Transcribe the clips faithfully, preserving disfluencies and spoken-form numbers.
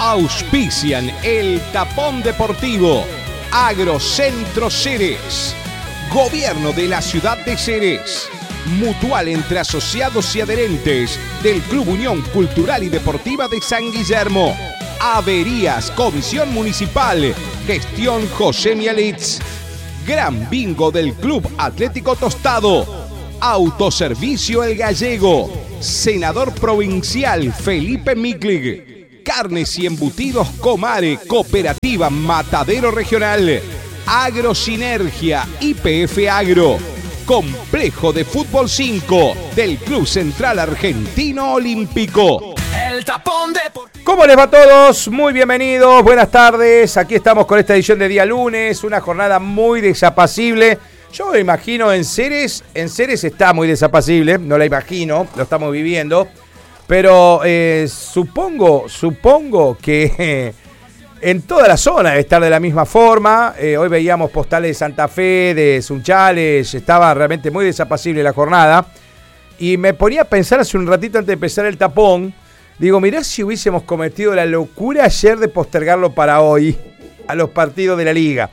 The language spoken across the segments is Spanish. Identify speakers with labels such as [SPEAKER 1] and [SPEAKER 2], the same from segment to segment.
[SPEAKER 1] Auspician el Tapón Deportivo, Agrocentro Ceres, Gobierno de la Ciudad de Ceres, Mutual entre asociados y adherentes del Club Unión Cultural y Deportiva de San Guillermo, Averías, Comisión Municipal, Gestión José Mialitz, Gran Bingo del Club Atlético Tostado, Autoservicio El Gallego, Senador Provincial Felipe Miklig, Carnes y Embutidos Comare, Cooperativa Matadero Regional, Agrosinergia, Y P F Agro, Complejo de Fútbol cinco del Club Central Argentino Olímpico.
[SPEAKER 2] El Tapón de...
[SPEAKER 3] ¿Cómo les va a todos? Muy bienvenidos, buenas tardes. Aquí estamos con esta edición de día lunes, una jornada muy desapacible. Yo me imagino en Ceres, en Ceres está muy desapacible, no la imagino, lo estamos viviendo. Pero eh, supongo, supongo que eh, en toda la zona debe estar de la misma forma. Eh, hoy veíamos postales de Santa Fe, de Sunchales, estaba realmente muy desapacible la jornada. Y me ponía a pensar hace un ratito antes de empezar el tapón, digo, mirá si hubiésemos cometido la locura ayer de postergarlo para hoy, a los partidos de la Liga.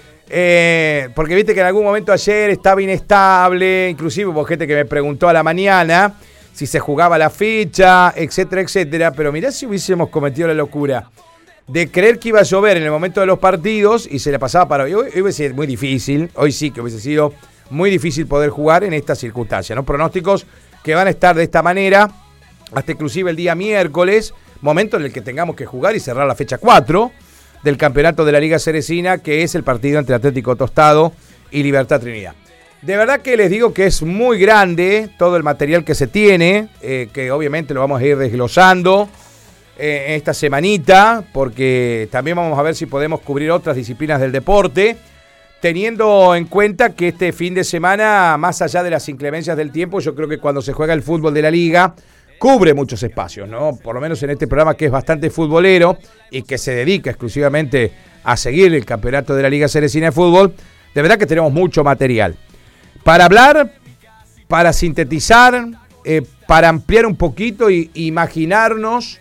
[SPEAKER 3] Eh, porque viste que en algún momento ayer estaba inestable, inclusive hubo gente que me preguntó a la mañana si se jugaba la ficha, etcétera, etcétera. Pero mirá si hubiésemos cometido la locura de creer que iba a llover en el momento de los partidos y se le pasaba para hoy. Hoy, hoy hubiese sido muy difícil, hoy sí que hubiese sido muy difícil poder jugar en estas circunstancias, ¿no? Pronósticos que van a estar de esta manera hasta inclusive el día miércoles, momento en el que tengamos que jugar y cerrar la fecha cuatro del campeonato de la Liga Ceresina, que es el partido entre Atlético Tostado y Libertad Trinidad. De verdad que les digo que es muy grande todo el material que se tiene, eh, que obviamente lo vamos a ir desglosando eh, esta semanita, porque también vamos a ver si podemos cubrir otras disciplinas del deporte, teniendo en cuenta que este fin de semana, más allá de las inclemencias del tiempo, yo creo que cuando se juega el fútbol de la Liga, cubre muchos espacios, ¿no? Por lo menos en este programa que es bastante futbolero y que se dedica exclusivamente a seguir el campeonato de la Liga Ceresina de Fútbol, de verdad que tenemos mucho material para hablar, para sintetizar, eh, para ampliar un poquito y imaginarnos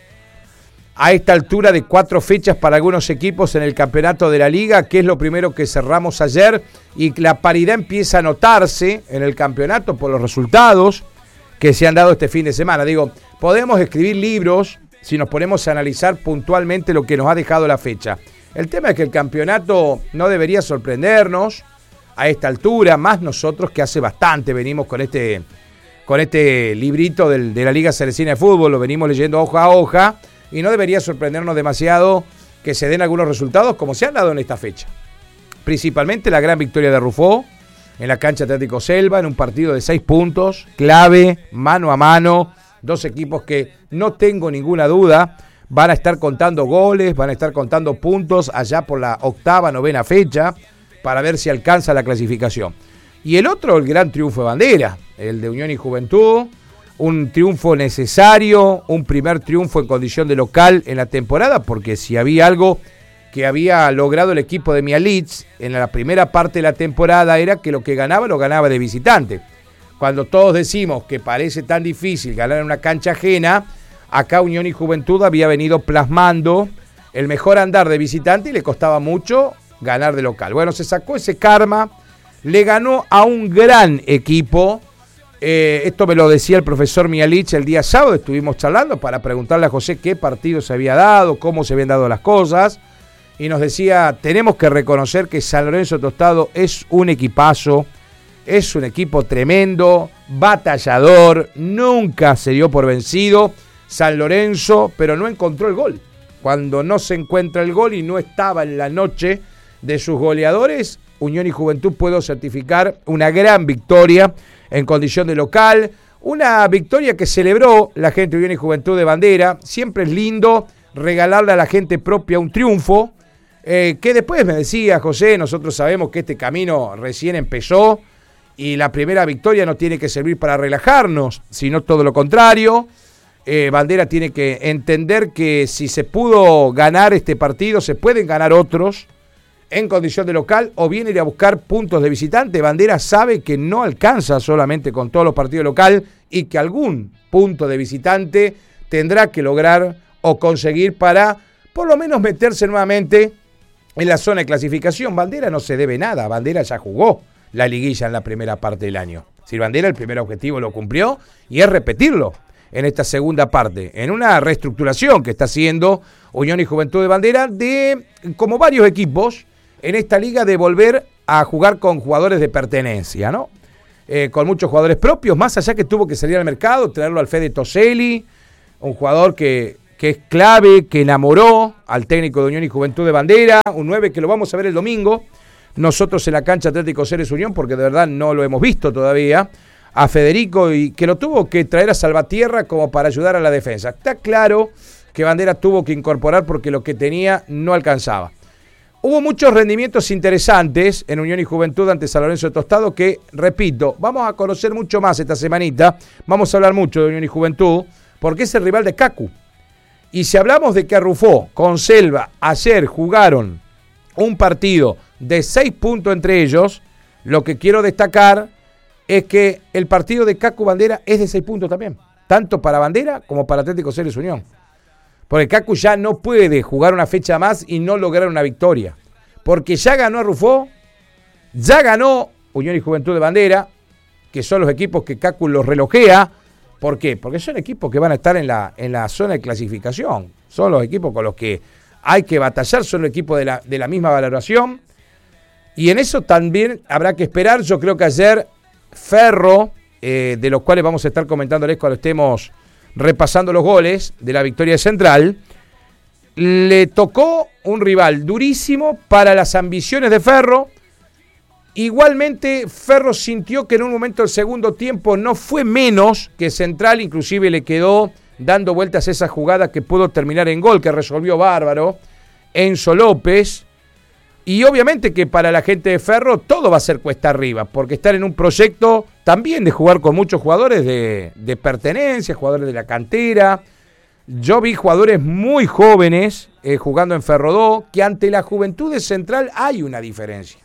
[SPEAKER 3] a esta altura de cuatro fechas para algunos equipos en el campeonato de la Liga, que es lo primero que cerramos ayer, y la paridad empieza a notarse en el campeonato por los resultados que se han dado este fin de semana. Digo, podemos escribir libros si nos ponemos a analizar puntualmente lo que nos ha dejado la fecha. El tema es que el campeonato no debería sorprendernos a esta altura, más nosotros que hace bastante venimos con este, con este librito del, de la Liga Ceresina de Fútbol, lo venimos leyendo hoja a hoja, y no debería sorprendernos demasiado que se den algunos resultados como se han dado en esta fecha. Principalmente la gran victoria de Rufó en la cancha Atlético Selva, en un partido de seis puntos, clave, mano a mano, dos equipos que no tengo ninguna duda van a estar contando goles, van a estar contando puntos allá por la octava, novena fecha, para ver si alcanza la clasificación. Y el otro, el gran triunfo de Bandera, el de Unión y Juventud, un triunfo necesario, un primer triunfo en condición de local en la temporada, porque si había algo que había logrado el equipo de Mialitz en la primera parte de la temporada era que lo que ganaba, lo ganaba de visitante. Cuando todos decimos que parece tan difícil ganar en una cancha ajena, acá Unión y Juventud había venido plasmando el mejor andar de visitante y le costaba mucho ganar de local. Bueno, se sacó ese karma, le ganó a un gran equipo. Eh, esto me lo decía el profesor Mialitz el día sábado, estuvimos charlando para preguntarle a José qué partido se había dado, cómo se habían dado las cosas. Y nos decía, tenemos que reconocer que San Lorenzo Tostado es un equipazo, es un equipo tremendo, batallador, nunca se dio por vencido San Lorenzo, pero no encontró el gol. Cuando no se encuentra el gol y no estaba en la noche de sus goleadores, Unión y Juventud pudo certificar una gran victoria en condición de local, una victoria que celebró la gente de Unión y Juventud de Bandera. Siempre es lindo regalarle a la gente propia un triunfo, Eh, que después me decía José, nosotros sabemos que este camino recién empezó y la primera victoria no tiene que servir para relajarnos, sino todo lo contrario. Eh, Bandera tiene que entender que si se pudo ganar este partido, se pueden ganar otros en condición de local o bien ir a buscar puntos de visitante. Bandera sabe que no alcanza solamente con todos los partidos local y que algún punto de visitante tendrá que lograr o conseguir para por lo menos meterse nuevamente en la zona de clasificación. Bandera no se debe nada, Bandera ya jugó la liguilla en la primera parte del año. Si Bandera el primer objetivo lo cumplió y es repetirlo en esta segunda parte, en una reestructuración que está haciendo Unión y Juventud de Bandera, de, como varios equipos en esta liga, de volver a jugar con jugadores de pertenencia, ¿no? Eh, con muchos jugadores propios, más allá que tuvo que salir al mercado, traerlo al Fede Toselli, un jugador que, que es clave, que enamoró al técnico de Unión y Juventud de Bandera, un nueve que lo vamos a ver el domingo, nosotros en la cancha Atlético Ceres Unión, porque de verdad no lo hemos visto todavía, a Federico, y que lo tuvo que traer a Salvatierra como para ayudar a la defensa. Está claro que Bandera tuvo que incorporar porque lo que tenía no alcanzaba. Hubo muchos rendimientos interesantes en Unión y Juventud ante San Lorenzo de Tostado que, repito, vamos a conocer mucho más esta semanita, vamos a hablar mucho de Unión y Juventud, porque es el rival de Cacu. Y si hablamos de que Arrufó con Selva ayer jugaron un partido de seis puntos entre ellos, lo que quiero destacar es que el partido de Cacu Bandera es de seis puntos también, tanto para Bandera como para Atlético Ceres Unión. Porque Cacu ya no puede jugar una fecha más y no lograr una victoria. Porque ya ganó a Rufó, ya ganó Unión y Juventud de Bandera, que son los equipos que Cacu los relojea. ¿Por qué? Porque son equipos que van a estar en la, en la zona de clasificación. Son los equipos con los que hay que batallar, son los equipos de la, de la misma valoración. Y en eso también habrá que esperar. Yo creo que ayer Ferro, eh, de los cuales vamos a estar comentándoles cuando estemos repasando los goles de la victoria de Central, le tocó un rival durísimo para las ambiciones de Ferro. Igualmente Ferro sintió que en un momento del segundo tiempo no fue menos que Central, inclusive le quedó dando vueltas a esa jugada que pudo terminar en gol, que resolvió bárbaro Enzo López. Y obviamente que para la gente de Ferro todo va a ser cuesta arriba, porque están en un proyecto también de jugar con muchos jugadores de, de pertenencia, jugadores de la cantera. Yo vi jugadores muy jóvenes eh, jugando en Ferro dos, que ante la juventud de Central hay una diferencia.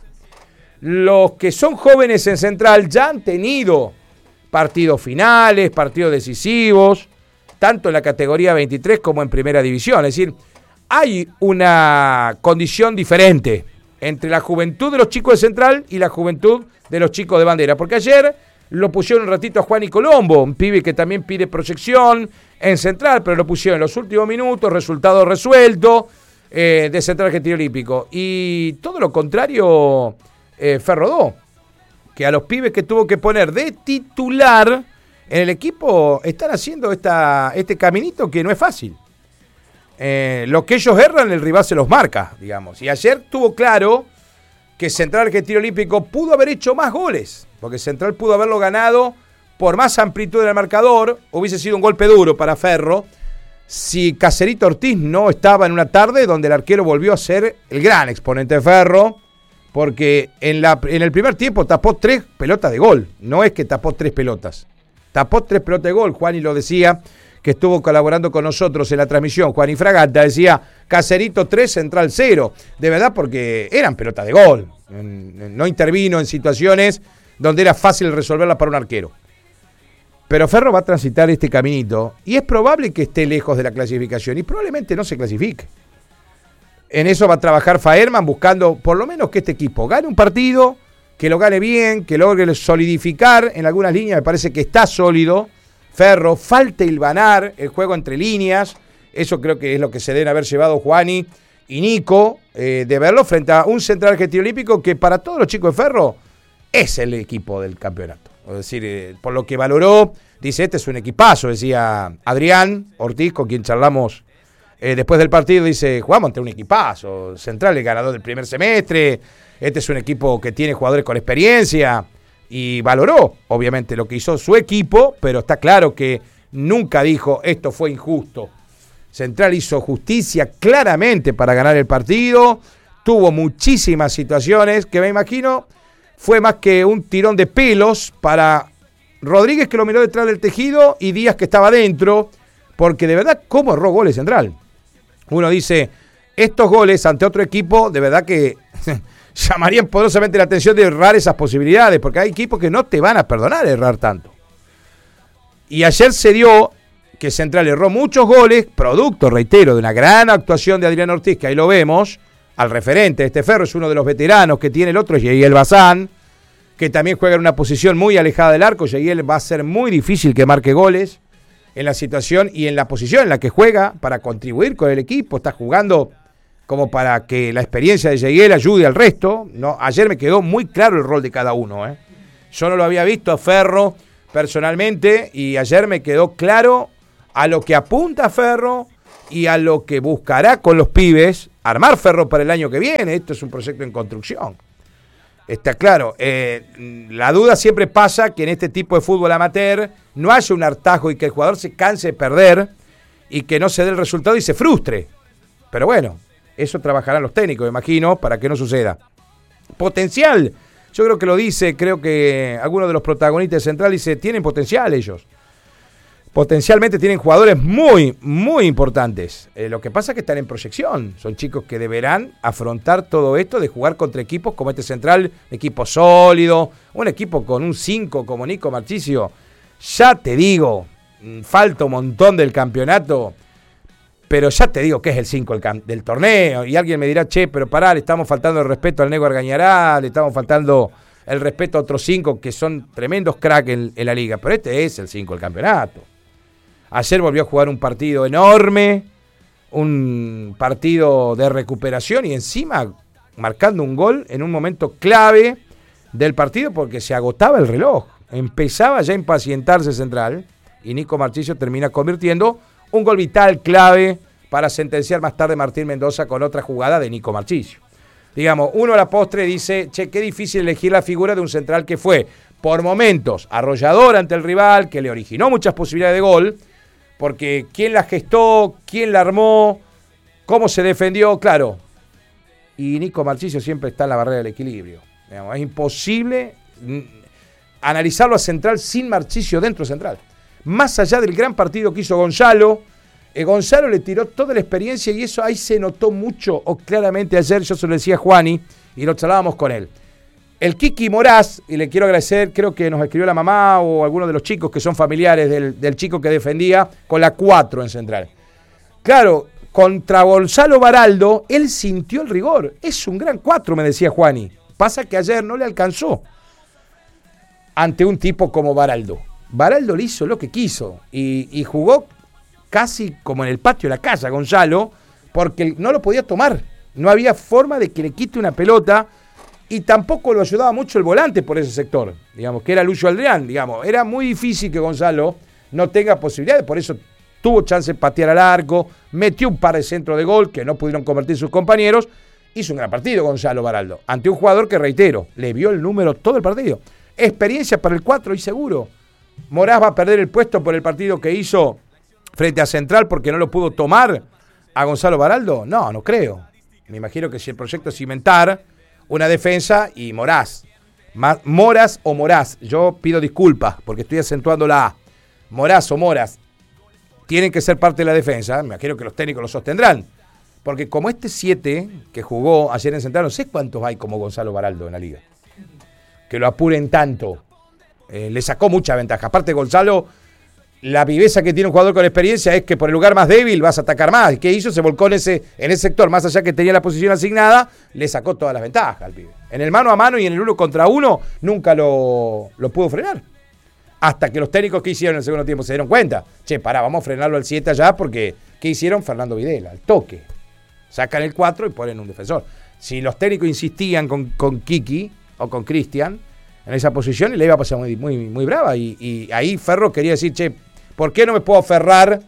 [SPEAKER 3] Los que son jóvenes en Central ya han tenido partidos finales, partidos decisivos, tanto en la categoría veintitrés como en primera división. Es decir, hay una condición diferente entre la juventud de los chicos de Central y la juventud de los chicos de Bandera. Porque ayer lo pusieron un ratito a Juan y Colombo, un pibe que también pide proyección en Central, pero lo pusieron en los últimos minutos, resultado resuelto eh, de Central Argentino Olímpico. Y todo lo contrario, eh, Ferro dos, que a los pibes que tuvo que poner de titular en el equipo están haciendo esta, este caminito que no es fácil. Eh, lo que ellos erran, el rival se los marca, digamos. Y ayer tuvo claro que Central Argentino Olímpico pudo haber hecho más goles, porque Central pudo haberlo ganado por más amplitud en el marcador. Hubiese sido un golpe duro para Ferro si Caserito Ortiz no estaba en una tarde donde el arquero volvió a ser el gran exponente de Ferro, porque en, la, en el primer tiempo tapó tres pelotas de gol. No es que tapó tres pelotas, tapó tres pelotas de gol. Juani lo decía, que estuvo colaborando con nosotros en la transmisión, Juan Ifragata, decía Caserito tres, Central cero, de verdad, porque eran pelotas de gol, no intervino en situaciones donde era fácil resolverlas para un arquero. Pero Ferro va a transitar este caminito y es probable que esté lejos de la clasificación y probablemente no se clasifique. En eso va a trabajar Faerman, buscando por lo menos que este equipo gane un partido, que lo gane bien, que logre solidificar en algunas líneas. Me parece que está sólido Ferro, falta hilvanar el juego entre líneas. Eso creo que es lo que se deben haber llevado Juani y Nico, eh, de verlo frente a un Central Argentino Olímpico que para todos los chicos de Ferro es el equipo del campeonato. Es decir, eh, por lo que valoró, dice, este es un equipazo, decía Adrián Ortiz, con quien charlamos eh, después del partido, dice, jugamos ante un equipazo, Central el ganador del primer semestre, este es un equipo que tiene jugadores con experiencia. Y valoró, obviamente, lo que hizo su equipo, pero está claro que nunca dijo esto fue injusto. Central hizo justicia claramente para ganar el partido, tuvo muchísimas situaciones que me imagino fue más que un tirón de pelos para Rodríguez, que lo miró detrás del tejido, y Díaz, que estaba dentro, porque de verdad, ¿cómo erró goles Central? Uno dice, estos goles ante otro equipo, de verdad que llamarían poderosamente la atención de errar esas posibilidades, porque hay equipos que no te van a perdonar errar tanto. Y ayer se dio que Central erró muchos goles, producto, reitero, de una gran actuación de Adrián Ortiz, que ahí lo vemos, al referente de este Ferro, es uno de los veteranos que tiene el otro, Yehiel Bazán, que también juega en una posición muy alejada del arco. Yehiel va a ser muy difícil que marque goles en la situación y en la posición en la que juega para contribuir con el equipo. Está jugando como para que la experiencia de Yehiel ayude al resto. No, ayer me quedó muy claro el rol de cada uno. ¿eh? Yo no lo había visto a Ferro personalmente y ayer me quedó claro a lo que apunta Ferro y a lo que buscará con los pibes armar Ferro para el año que viene. Esto es un proyecto en construcción. Está claro, eh, la duda siempre pasa que en este tipo de fútbol amateur no haya un hartazgo y que el jugador se canse de perder y que no se dé el resultado y se frustre. Pero bueno, eso trabajarán los técnicos, me imagino, para que no suceda. Potencial, yo creo que lo dice, creo que algunos de los protagonistas de Central dice, tienen potencial ellos. Potencialmente tienen jugadores muy, muy importantes. Eh, lo que pasa es que están en proyección. Son chicos que deberán afrontar todo esto de jugar contra equipos como este Central, equipo sólido, un equipo con un cinco como Nico Marchisio. Ya te digo, falta un montón del campeonato, pero ya te digo que es el cinco del, del torneo. Y alguien me dirá, che, pero pará, le estamos faltando el respeto al Nego Argañará, le estamos faltando el respeto a otros cinco que son tremendos cracks en, en la liga. Pero este es el cinco del campeonato. Ayer volvió a jugar un partido enorme, un partido de recuperación y encima marcando un gol en un momento clave del partido porque se agotaba el reloj. Empezaba ya a impacientarse Central y Nico Marchisio termina convirtiendo un gol vital clave para sentenciar más tarde Martín Mendoza con otra jugada de Nico Marchisio. Digamos, uno a la postre dice, che, qué difícil elegir la figura de un Central que fue por momentos arrollador ante el rival, que le originó muchas posibilidades de gol, porque quién la gestó, quién la armó, cómo se defendió, claro. Y Nico Marchisio siempre está en la barrera del equilibrio. Digamos, es imposible analizarlo a Central sin Marchisio dentro de Central. Más allá del gran partido que hizo Gonzalo, eh, Gonzalo le tiró toda la experiencia y eso ahí se notó mucho, o claramente ayer yo se lo decía a Juani y lo charlábamos con él. El Kiki Moraz, y le quiero agradecer, creo que nos escribió la mamá o algunos de los chicos que son familiares del, del chico que defendía con la cuatro en Central. Claro, contra Gonzalo Baraldo, él sintió el rigor. Es un gran cuatro, me decía Juani. Pasa que ayer no le alcanzó ante un tipo como Baraldo. Baraldo le hizo lo que quiso y, y jugó casi como en el patio de la casa Gonzalo, porque no lo podía tomar. No había forma de que le quite una pelota. Y tampoco lo ayudaba mucho el volante por ese sector, digamos, que era Lucho Aldrián, digamos. Era muy difícil que Gonzalo no tenga posibilidades, por eso tuvo chance de patear al arco, metió un par de centros de gol que no pudieron convertir sus compañeros. Hizo un gran partido Gonzalo Baraldo, ante un jugador que, reitero, le vio el número todo el partido. Experiencia para el cuatro y seguro. Moraz va a perder el puesto por el partido que hizo frente a Central porque no lo pudo tomar a Gonzalo Baraldo. No, no creo. Me imagino que si el proyecto es cimentar una defensa y Moraz. Moraz o Moraz. Yo pido disculpas porque estoy acentuando la A. Moraz o Moraz tienen que ser parte de la defensa. Me imagino que los técnicos lo sostendrán. Porque como este siete que jugó ayer en Central, no sé cuántos hay como Gonzalo Baraldo en la liga. Que lo apuren tanto. Eh, le sacó mucha ventaja. Aparte Gonzalo, la viveza que tiene un jugador con experiencia es que por el lugar más débil vas a atacar más. ¿Qué hizo? Se volcó en ese, en ese sector, más allá que tenía la posición asignada, le sacó todas las ventajas al pibe. En el mano a mano y en el uno contra uno nunca lo, lo pudo frenar. Hasta que los técnicos que hicieron en el segundo tiempo se dieron cuenta. Che, pará, vamos a frenarlo al siete allá porque ¿qué hicieron? Fernando Videla, al toque. Sacan el cuatro y ponen un defensor. Si los técnicos insistían con, con Kiki o con Cristian en esa posición, le iba a pasar muy, muy, muy brava. Y, y ahí Ferro quería decir, che, ¿por qué no me puedo aferrar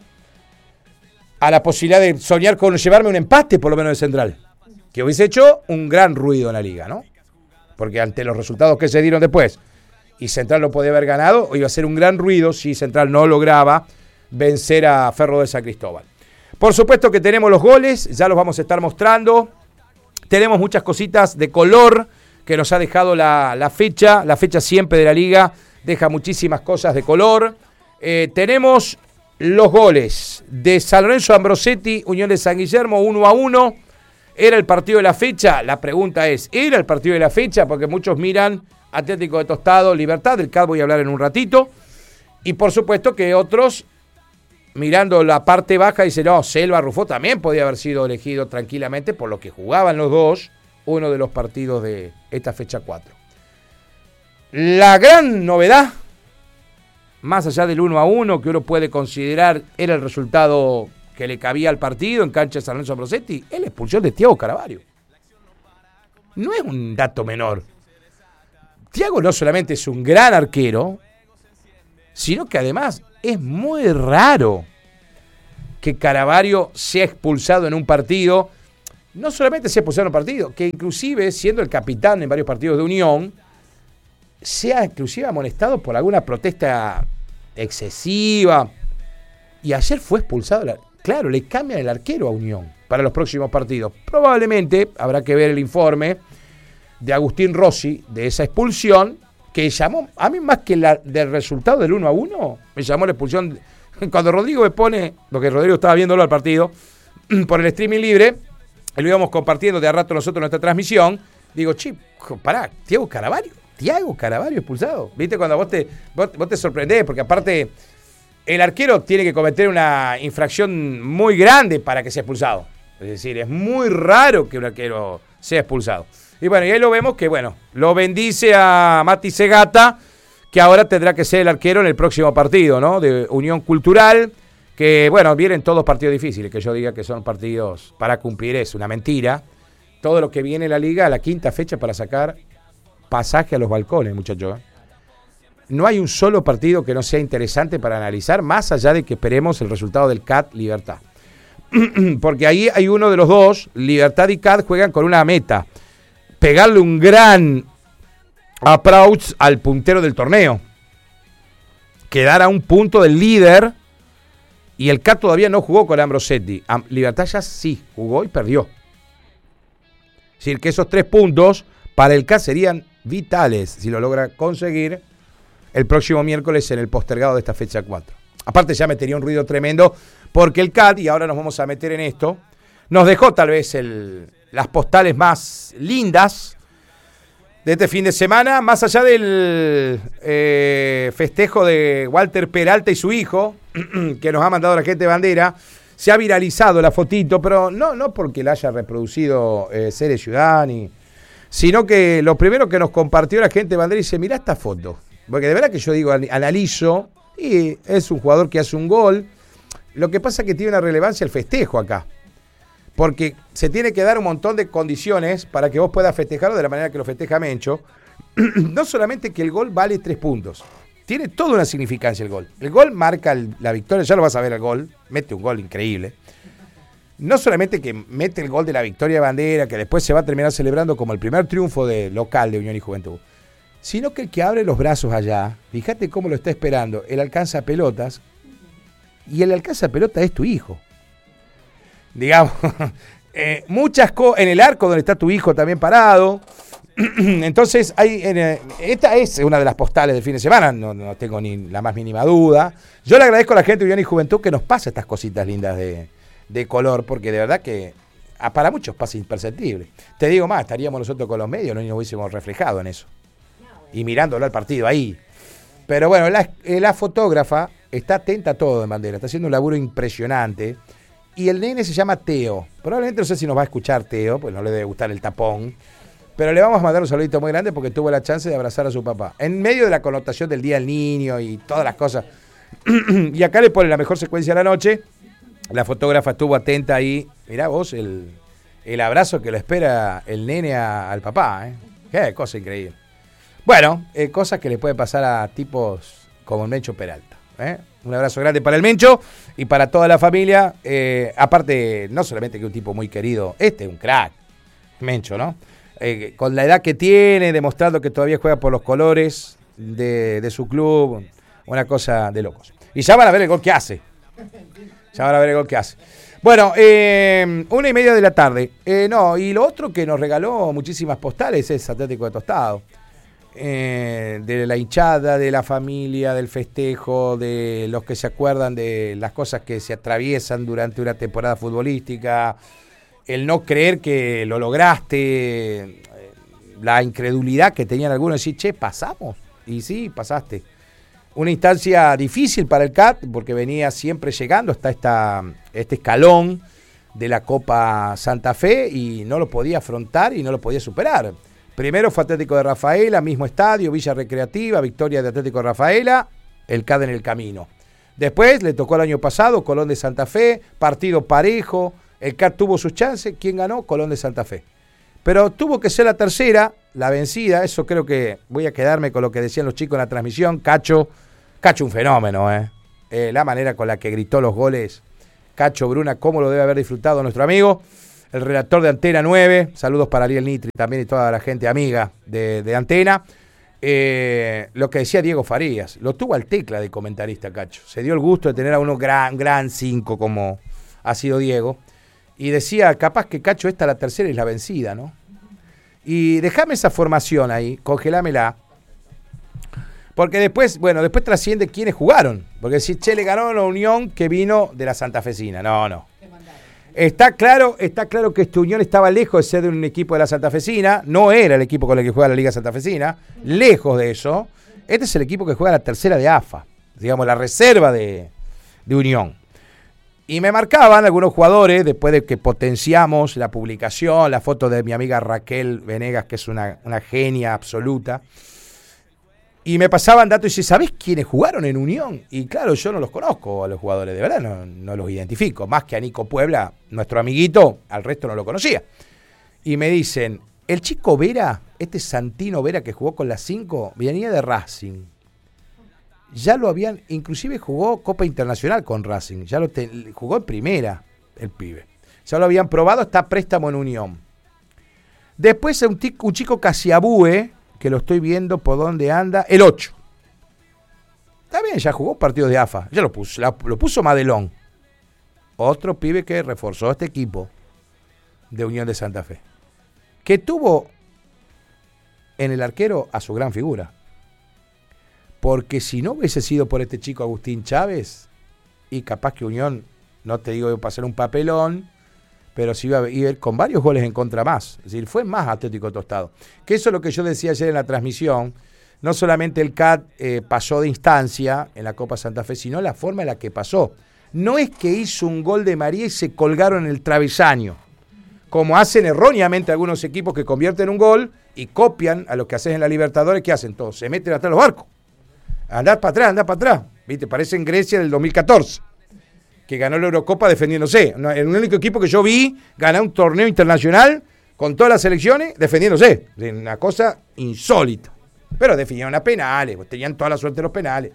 [SPEAKER 3] a la posibilidad de soñar con llevarme un empate, por lo menos de Central? Que hubiese hecho un gran ruido en la liga, ¿no? Porque ante los resultados que se dieron después, y Central lo podía haber ganado, iba a ser un gran ruido si Central no lograba vencer a Ferro de San Cristóbal. Por supuesto que tenemos los goles, ya los vamos a estar mostrando. Tenemos muchas cositas de color que nos ha dejado la, la fecha. La fecha siempre de la liga deja muchísimas cosas de color. Eh, tenemos los goles de San Lorenzo Ambrosetti, Unión de San Guillermo, uno a uno. ¿Era el partido de la fecha? La pregunta es, ¿era el partido de la fecha? Porque muchos miran Atlético de Tostado, Libertad, del C A D voy a hablar en un ratito. Y por supuesto que otros mirando la parte baja, dice, no, Selva Rufó también podía haber sido elegido tranquilamente por lo que jugaban los dos, uno de los partidos de esta fecha cuatro. La gran novedad, más allá del uno a uno, que uno puede considerar era el resultado que le cabía al partido en cancha de San Lorenzo Ambrosetti, es la expulsión de Thiago Caravaggio. No es un dato menor. Thiago no solamente es un gran arquero, sino que además es muy raro que Caravaggio sea expulsado en un partido. No solamente sea expulsado en un partido, que inclusive siendo el capitán en varios partidos de Unión, sea inclusive amonestado por alguna protesta excesiva. Y ayer fue expulsado. Claro, le cambian el arquero a Unión para los próximos partidos. Probablemente habrá que ver el informe de Agustín Rossi de esa expulsión, que llamó, a mí más que la del resultado del uno a uno, me llamó la expulsión. Cuando Rodrigo me pone, lo que Rodrigo estaba viéndolo al partido, por el streaming libre, lo íbamos compartiendo de a rato nosotros en nuestra transmisión, digo, che, pará, Thiago Caravaggio, Thiago Caravaggio expulsado. ¿Viste? Cuando vos te, vos, vos te sorprendés, porque aparte el arquero tiene que cometer una infracción muy grande para que sea expulsado. Es decir, es muy raro que un arquero sea expulsado. Y bueno, y ahí lo vemos que, bueno, lo bendice a Mati Segata, que ahora tendrá que ser el arquero en el próximo partido, ¿no? De Unión Cultural, que, bueno, vienen todos partidos difíciles, que yo diga que son partidos para cumplir es una mentira. Todo lo que viene en la liga a la quinta fecha para sacar pasaje a los balcones, muchachos. No hay un solo partido que no sea interesante para analizar, más allá de que esperemos el resultado del C A T Libertad. Porque ahí hay uno de los dos, Libertad y C A T juegan con una meta: pegarle un gran approach al puntero del torneo, quedar a un punto del líder, y el C A T todavía no jugó con Ambrosetti. Libertad ya sí jugó y perdió. Es decir, que esos tres puntos para el C A T serían vitales si lo logra conseguir el próximo miércoles en el postergado de esta fecha cuatro. Aparte ya metería un ruido tremendo, porque el C A T, y ahora nos vamos a meter en esto, nos dejó tal vez el, las postales más lindas de este fin de semana, más allá del eh, festejo de Walter Peralta y su hijo, que nos ha mandado la gente de Bandera. Se ha viralizado la fotito, pero no, no porque la haya reproducido eh, Cere Ciudadani, sino que lo primero que nos compartió la gente de Bandera dice, mirá esta foto. Porque de verdad que yo digo, analizo, y es un jugador que hace un gol. Lo que pasa es que tiene una relevancia el festejo acá, porque se tiene que dar un montón de condiciones para que vos puedas festejarlo de la manera que lo festeja Mencho. No solamente que el gol vale tres puntos, tiene toda una significancia el gol. El gol marca el, la victoria, ya lo vas a ver el gol, mete un gol increíble. No solamente que mete el gol de la victoria de Bandera, que después se va a terminar celebrando como el primer triunfo de local de Unión y Juventud, sino que el que abre los brazos allá, fíjate cómo lo está esperando, él alcanza pelotas, y el alcanza pelota es tu hijo. Digamos, eh, muchas cosas, en el arco donde está tu hijo también parado. Entonces, hay, en, esta es una de las postales del fin de semana, no, no tengo ni la más mínima duda. Yo le agradezco a la gente de Unión y Juventud que nos pasa estas cositas lindas de, de color, porque de verdad que a, para muchos pasa imperceptible. Te digo más, estaríamos nosotros con los medios, no nos hubiésemos reflejado en eso. Y mirándolo al partido ahí. Pero bueno, la, la fotógrafa está atenta a todo en Bandera, está haciendo un laburo impresionante. Y el nene se llama Teo. Probablemente no sé si nos va a escuchar Teo, pues no le debe gustar el tapón. Pero le vamos a mandar un saludito muy grande porque tuvo la chance de abrazar a su papá. En medio de la connotación del Día del Niño y todas las cosas. Y acá le pone la mejor secuencia de la noche. La fotógrafa estuvo atenta ahí. Mirá vos el, el abrazo que lo espera el nene a, al papá. ¿eh? Qué cosa increíble. Bueno, eh, cosas que le puede pasar a tipos como el Mencho Peralta. ¿eh? Un abrazo grande para el Mencho y para toda la familia. Eh, aparte, no solamente que un tipo muy querido, este es un crack, Mencho, ¿no? Eh, con la edad que tiene, demostrando que todavía juega por los colores de, de su club, una cosa de locos. Y ya van a ver el gol que hace. Ya van a ver el gol que hace. Bueno, eh, una y media de la tarde. Eh, no, y lo otro que nos regaló muchísimas postales es Atlético de Tostado. Eh, de la hinchada, de la familia, del festejo, de los que se acuerdan de las cosas que se atraviesan durante una temporada futbolística, el no creer que lo lograste, la incredulidad que tenían algunos, decir, che, pasamos, y sí, pasaste. una instancia difícil para el C A T, porque venía siempre llegando hasta esta, este escalón de la Copa Santa Fe y no lo podía afrontar y no lo podía superar. Primero fue Atlético de Rafaela, mismo estadio, Villa Recreativa, victoria de Atlético de Rafaela, el C A T en el camino. Después le tocó el año pasado Colón de Santa Fe, partido parejo, el C A T tuvo sus chances, ¿quién ganó? Colón de Santa Fe. Pero tuvo que ser la tercera, la vencida, eso creo que voy a quedarme con lo que decían los chicos en la transmisión. Cacho, Cacho un fenómeno, ¿eh? Eh, la manera con la que gritó los goles, Cacho Bruna, cómo lo debe haber disfrutado nuestro amigo, el redactor de Antena nueve, saludos para Ariel Nitri también y toda la gente amiga de, de Antena. Eh, lo que decía Diego Farías, lo tuvo al tecla de comentarista Cacho, se dio el gusto de tener a uno gran, gran cinco como ha sido Diego. Y decía, capaz que Cacho esta la tercera y la vencida, ¿no? Y déjame esa formación ahí, congelámela. Porque después, bueno, después trasciende quiénes jugaron. Porque si Che le ganó a la Unión que vino de la Santafesina. No, no. Está claro, está claro que esta Unión estaba lejos de ser de un equipo de la Santafesina. No era el equipo con el que juega la Liga Santafesina. Lejos de eso. Este es el equipo que juega la tercera de A F A. Digamos, la reserva de, de Unión. Y me marcaban algunos jugadores, después de que potenciamos la publicación, la foto de mi amiga Raquel Venegas, que es una, una genia absoluta. Y me pasaban datos y dice, ¿sabés quiénes jugaron en Unión? Y claro, yo no los conozco a los jugadores, de verdad, no, no los identifico. Más que a Nico Puebla, nuestro amiguito, al resto no lo conocía. Y me dicen, el chico Vera, este Santino Vera que jugó con las cinco, venía de Racing. Ya lo habían, inclusive jugó Copa Internacional con Racing, ya lo te, jugó en primera el pibe. Ya lo habían probado, está a préstamo en Unión. Después un, tic, un chico Casiabue, que lo estoy viendo por dónde anda, el ocho. Está bien, ya jugó partidos de A F A, ya lo puso, la, lo puso Madelón. Otro pibe que reforzó este equipo de Unión de Santa Fe. Que tuvo en el arquero a su gran figura. Porque si no hubiese sido por este chico Agustín Chávez, y capaz que Unión, no te digo para hacer un papelón, pero sí iba a ir con varios goles en contra más. Es decir, fue más Atlético Tostado. Que eso es lo que yo decía ayer en la transmisión. No solamente el C A T eh, pasó de instancia en la Copa Santa Fe, sino la forma en la que pasó. No es que hizo un gol de María y se colgaron en el travesaño, como hacen erróneamente algunos equipos que convierten un gol y copian a lo que hacen en la Libertadores. ¿Qué hacen todos? Se meten atrás de los barcos. Andar para atrás, andar para atrás. ¿Viste? Parece en Grecia del dos mil catorce, que ganó la Eurocopa defendiéndose. El único equipo que yo vi ganar un torneo internacional con todas las selecciones defendiéndose. Una cosa insólita. Pero definieron a penales, pues tenían toda la suerte de los penales.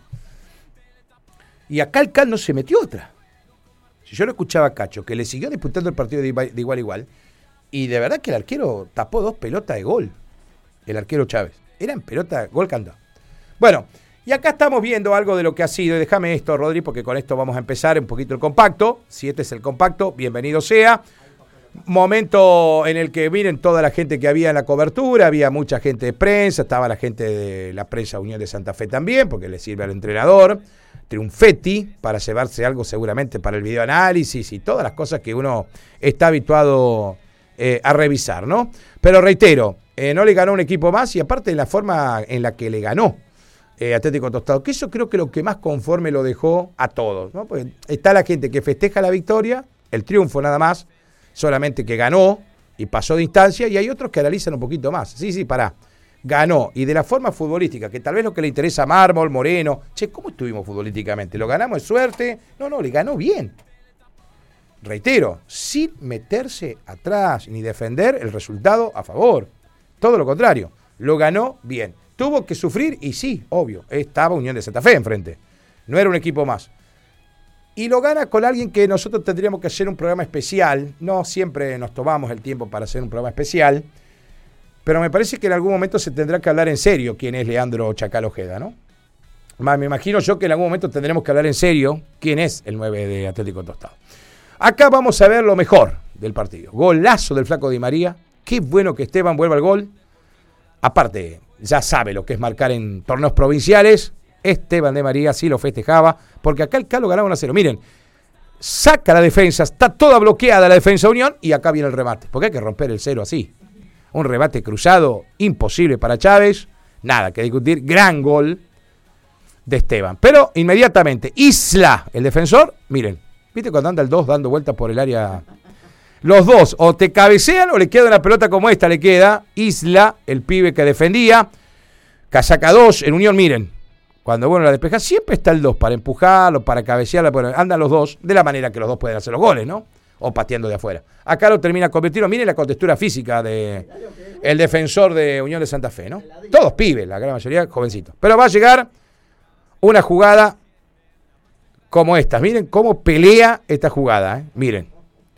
[SPEAKER 3] Y acá el C A T no se metió otra. Si yo lo escuchaba a Cacho, que le siguió disputando el partido de igual a igual, y de verdad que el arquero tapó dos pelotas de gol. El arquero Chávez. Eran pelotas, gol cantado. Bueno, y acá estamos viendo algo de lo que ha sido, y déjame esto, Rodri, porque con esto vamos a empezar un poquito el compacto. Si este es el compacto, bienvenido sea. Momento en el que miren toda la gente que había en la cobertura, había mucha gente de prensa, estaba la gente de la prensa Unión de Santa Fe también, porque le sirve al entrenador, Triunfetti, para llevarse algo seguramente para el videoanálisis y todas las cosas que uno está habituado eh, a revisar, ¿no? Pero reitero, eh, no le ganó un equipo más y aparte de la forma en la que le ganó. Eh, Atlético Tostado, que eso creo que lo que más conforme lo dejó a todos, ¿no? Pues está la gente que festeja la victoria, el triunfo nada más, solamente que ganó y pasó de instancia, y hay otros que analizan un poquito más. Sí, sí, pará, ganó, y de la forma futbolística, que tal vez lo que le interesa a Mármol, Moreno, che, ¿cómo estuvimos futbolísticamente? ¿Lo ganamos de suerte? No, no, le ganó bien. Reitero, sin meterse atrás ni defender el resultado a favor. Todo lo contrario, lo ganó bien. Tuvo que sufrir, y sí, obvio, estaba Unión de Santa Fe enfrente. No era un equipo más. Y lo gana con alguien que nosotros tendríamos que hacer un programa especial. No siempre nos tomamos el tiempo para hacer un programa especial, pero me parece que en algún momento se tendrá que hablar en serio quién es Leandro Chacal Ojeda, ¿no? Más, me imagino yo que en algún momento tendremos que hablar en serio quién es el nueve de Atlético Tostado. Acá vamos a ver lo mejor del partido. Golazo del Flaco Di María. Qué bueno que Esteban vuelva al gol. Aparte, ya sabe lo que es marcar en torneos provinciales. Esteban de María sí lo festejaba, porque acá el Calo ganaba uno a cero. Miren, saca la defensa, está toda bloqueada la defensa de Unión, y acá viene el remate, porque hay que romper el cero así. Un remate cruzado, imposible para Chávez, nada que discutir, gran gol. de Esteban. Pero inmediatamente, Isla, el defensor, miren, ¿viste cuando anda el dos dando vueltas por el área? Los dos, o te cabecean o le queda una pelota como esta, le queda Isla, el pibe que defendía, casaca dos, en Unión, miren, cuando bueno la despeja, siempre está el dos para empujarlo, para cabecearla, bueno, andan los dos, de la manera que los dos pueden hacer los goles, ¿no? O pateando de afuera. Acá lo termina convirtiendo, miren la contextura física de el defensor de Unión de Santa Fe, ¿no? Todos pibes, la gran mayoría jovencitos. Pero va a llegar una jugada como esta. Miren cómo pelea esta jugada, ¿eh? Miren.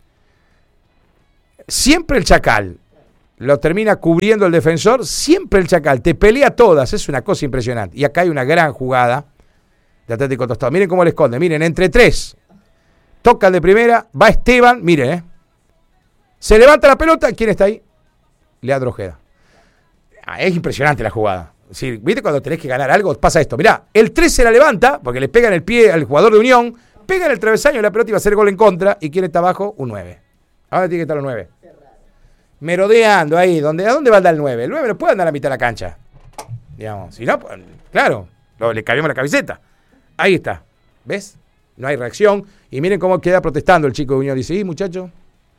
[SPEAKER 3] Siempre el Chacal lo termina cubriendo el defensor, siempre el Chacal te pelea todas, es una cosa impresionante. Y acá hay una gran jugada de Atlético Tostado. Miren cómo le esconde, miren, entre tres. Toca el de primera, va Esteban, miren, ¿eh? Se levanta la pelota, ¿quién está ahí? Leandro Ojeda. Ah, es impresionante la jugada. Sí, ¿viste cuando tenés que ganar algo? Pasa esto. Mirá, el tres se la levanta, porque le pega en el pie al jugador de Unión, pega en el travesaño, la pelota iba a hacer gol en contra, y ¿quién está abajo? Un nueve. Ahora tiene que estar los nueve. Merodeando ahí, ¿dónde, ¿a dónde va a andar el nueve? El nueve no puede andar a la mitad de la cancha. Digamos, si no, claro, lo, le cambiamos la camiseta. Ahí está, ¿ves? No hay reacción. Y miren cómo queda protestando el chico de Unión. Dice, ¿y muchacho?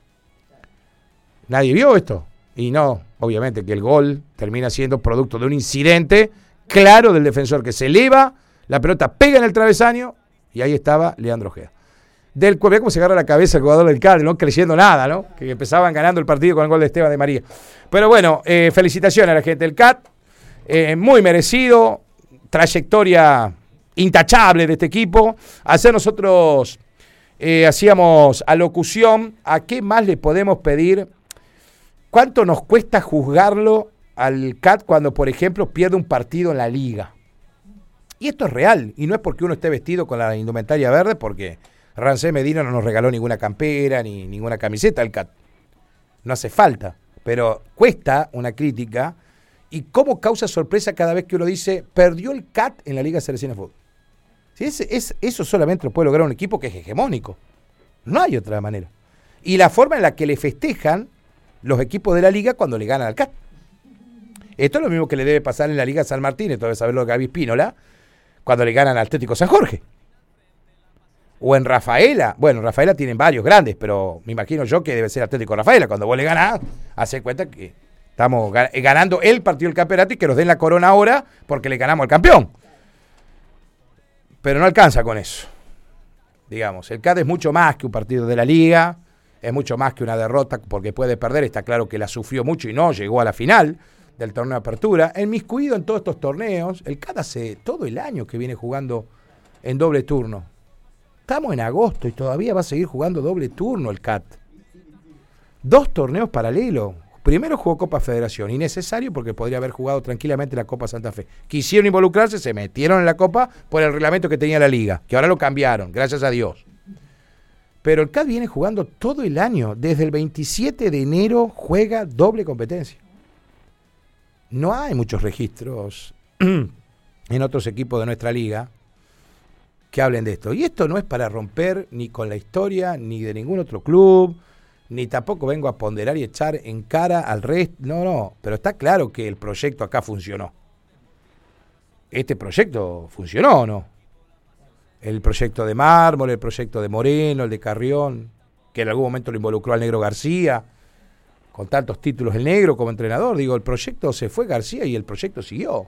[SPEAKER 3] ¿Nadie vio esto? Y no, obviamente que el gol termina siendo producto de un incidente claro del defensor que se eleva, la pelota pega en el travesaño y ahí estaba Leandro Ojeda. Del cual, cómo se agarra la cabeza el jugador del C A D, no creyendo nada, ¿no? Que empezaban ganando el partido con el gol de Esteban de María. Pero bueno, eh, felicitaciones a la gente del C A D, eh, muy merecido, trayectoria intachable de este equipo. Ayer nosotros eh, hacíamos alocución a qué más le podemos pedir, cuánto nos cuesta juzgarlo al C A D cuando, por ejemplo, pierde un partido en la liga. Y esto es real, y no es porque uno esté vestido con la indumentaria verde, porque Rancé Medina no nos regaló ninguna campera ni ninguna camiseta al C A D. No hace falta, pero cuesta una crítica. Y cómo causa sorpresa cada vez que uno dice, perdió el C A D en la Liga Selecciones de Fútbol. ¿Sí? Es, es, eso solamente lo puede lograr un equipo que es hegemónico. No hay otra manera. Y la forma en la que le festejan los equipos de la Liga cuando le ganan al C A D. Esto es lo mismo que le debe pasar en la Liga San Martín, esto debe saberlo Gaby Spínola, cuando le ganan al Atlético San Jorge. O en Rafaela, bueno, Rafaela tienen varios grandes, pero me imagino yo que debe ser Atlético Rafaela. Cuando vos le ganás, hace cuenta que estamos ganando el partido del campeonato y que nos den la corona ahora porque le ganamos al campeón. Pero no alcanza con eso. Digamos, el C A D es mucho más que un partido de la Liga, es mucho más que una derrota porque puede perder, está claro que la sufrió mucho y no llegó a la final del torneo de apertura. Enmiscuido en todos estos torneos, el C A D hace todo el año que viene jugando en doble turno. Estamos en agosto y todavía va a seguir jugando doble turno el C A D. Dos torneos paralelos. Primero jugó Copa Federación, innecesario porque podría haber jugado tranquilamente la Copa Santa Fe. Quisieron involucrarse, se metieron en la Copa por el reglamento que tenía la Liga, que ahora lo cambiaron, gracias a Dios. Pero el C A D viene jugando todo el año, desde el veintisiete de enero juega doble competencia. No hay muchos registros en otros equipos de nuestra liga que hablen de esto. Y esto no es para romper ni con la historia, ni de ningún otro club, ni tampoco vengo a ponderar y echar en cara al resto. No, no, pero está claro que el proyecto acá funcionó. Este proyecto funcionó, ¿no? El proyecto de Mármol, el proyecto de Moreno, el de Carrión, que en algún momento lo involucró al Negro García, con tantos títulos el Negro como entrenador. Digo, el proyecto se fue García y el proyecto siguió.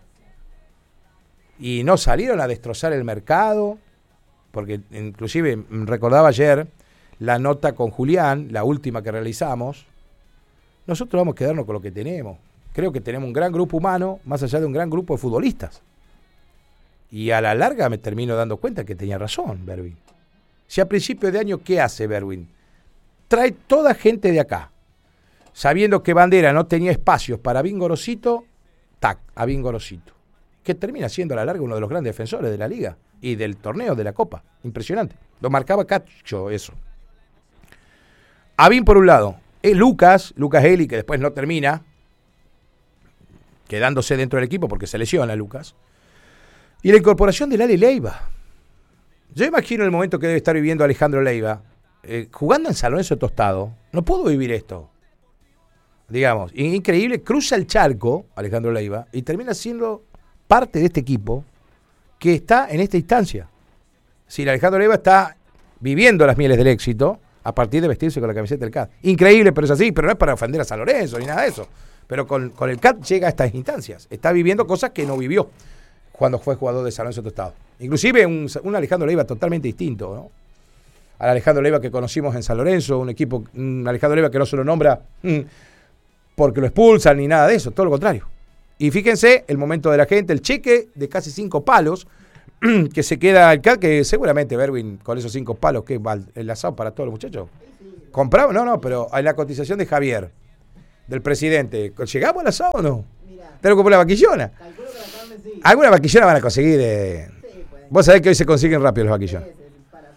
[SPEAKER 3] Y no salieron a destrozar el mercado, porque inclusive recordaba ayer la nota con Julián, la última que realizamos. Nosotros vamos a quedarnos con lo que tenemos. Creo que tenemos un gran grupo humano, más allá de un gran grupo de futbolistas. Y a la larga me termino dando cuenta que tenía razón Berwin. Si a principio de año, ¿qué hace Berwin? Trae toda gente de acá. Sabiendo que Bandera no tenía espacios para Vingorosito, tac, a Vingorosito. Que termina siendo a la larga uno de los grandes defensores de la liga y del torneo de la Copa. Impresionante. Lo marcaba Cacho eso. Avín por un lado. Es Lucas, Lucas Eli, que después no termina, quedándose dentro del equipo porque se lesiona Lucas. Y la incorporación de Lali Leiva. Yo imagino el momento que debe estar viviendo Alejandro Leiva, eh, jugando en San Lorenzo Tostado. No puedo vivir esto. Digamos, increíble, cruza el charco Alejandro Leiva y termina siendo parte de este equipo que está en esta instancia. Si Alejandro Leiva está viviendo las mieles del éxito a partir de vestirse con la camiseta del C A T. Increíble, pero es así, pero no es para ofender a San Lorenzo ni nada de eso. Pero con, con el C A T llega a estas instancias. Está viviendo cosas que no vivió cuando fue jugador de San Lorenzo Tostado. Inclusive un, un Alejandro Leiva totalmente distinto, ¿no? Al Alejandro Leiva que conocimos en San Lorenzo, un equipo, un Alejandro Leiva que no se lo nombra mmm, porque lo expulsan ni nada de eso, todo lo contrario. Y fíjense el momento de la gente, el cheque de casi cinco palos que se queda el C A T, que seguramente Berwin con esos cinco palos, que va el asado para todos los muchachos. ¿Compramos? No, no, pero en la cotización de Javier, del presidente, ¿llegamos al asado o no? Tengo que comprar la vaquillona. Alguna vaquillona van a conseguir. Eh. Vos sabés que hoy se consiguen rápido los vaquillones.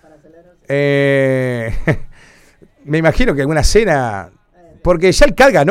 [SPEAKER 3] Eh, me imagino que alguna cena, porque ya el C A T ganó.